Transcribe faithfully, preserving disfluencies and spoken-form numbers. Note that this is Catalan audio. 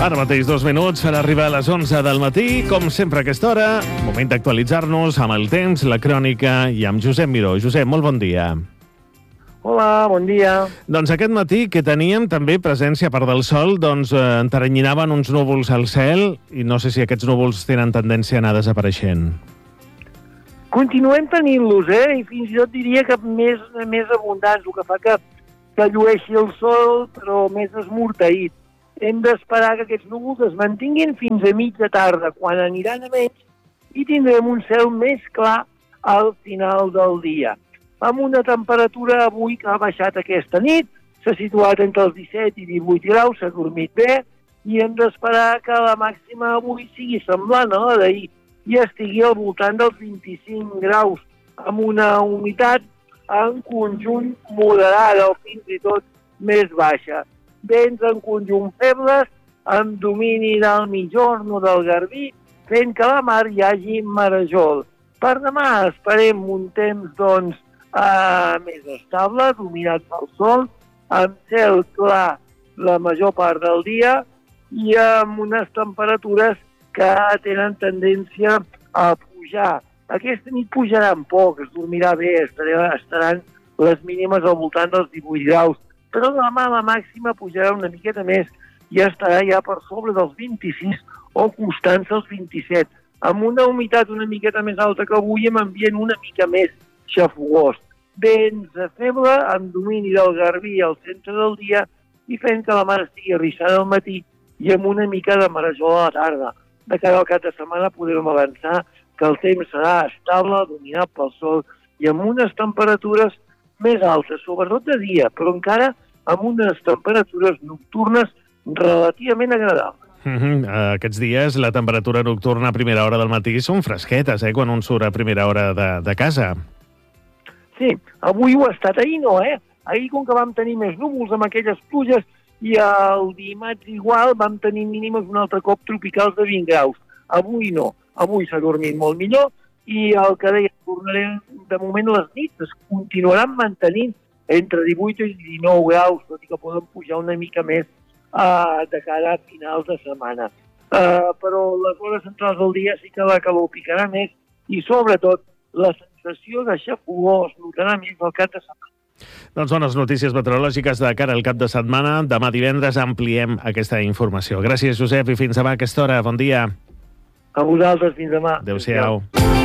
Ara mateix dos minuts per arribar a les onze del matí. Com sempre a aquesta hora, moment d'actualitzar-nos amb el temps, la crònica i amb Josep Miró. Josep, molt bon dia. Hola, bon dia. Doncs aquest matí que teníem també presència a part del sol, doncs eh, enteranyinaven uns núvols al cel i no sé si aquests núvols tenen tendència a anar desapareixent. Continuem tenint-los, eh? I fins i tot diria que més, més abundants, el que fa que, que llueixi el sol, però més esmorteït. Hem d'esperar que aquests núvols es mantinguin fins a mitja tarda, quan aniran a menys i tindrem un cel més clar al final del dia. Amb una temperatura avui que ha baixat aquesta nit, s'ha situat entre els disset i divuit graus, s'ha dormit bé, i hem d'esperar que la màxima avui sigui semblant a la d'ahir i estigui al voltant dels vint-i-cinc graus, amb una humitat en conjunt moderada o fins i tot més baixa. Vents en conjunt febles, amb domini del Migjorn o del Garbí, fent que a la mar hi hagi marejol. Per demà esperem un temps, doncs, Uh, més estable, dominat pel sol, amb cel clar la major part del dia i amb unes temperatures que tenen tendència a pujar. Aquesta nit pujaran poc, es dormirà bé, estaran les mínimes al voltant dels divuit graus, però demà la màxima pujarà una miqueta més i estarà ja per sobre dels vint-i-sis o costant-se els vint-i-set, amb una humitat una miqueta més alta que avui i amb ambient una mica més xafogós. Vents a feble, amb domini del Garbí al centre del dia i fent que la mar estigui arrissada al matí i amb una mica de marejol a la tarda. De cara al cap de setmana podrem avançar que el temps serà estable, dominat pel sol i amb unes temperatures més altes, sobretot de dia, però encara amb unes temperatures nocturnes relativament agradables. Mm-hmm. Aquests dies la temperatura nocturna a primera hora del matí són fresquetes, eh, quan un surt a primera hora de, de casa. Sí, avui ho ha estat, ahir no, eh? Ahir, com que vam tenir més núvols amb aquelles pluges, i el dimarts igual vam tenir mínimes un altre cop tropicals de vint graus. Avui no, avui s'ha dormit molt millor, i el que deia, tornaré, de moment les nits es continuaran mantenint entre divuit i dinou graus, tot i que poden pujar una mica més uh, de cara a finals de setmana. Uh, però les hores centrals del dia sí que la calor picarà més, i sobretot la sensació de xafogó es notarà més al cap de setmana. Doncs bones notícies meteorològiques de cara al cap de setmana. Demà divendres ampliem aquesta informació. Gràcies, Josep, i fins demà a aquesta hora. Bon dia. A vosaltres, fins demà. Adéu-siau. Adéu.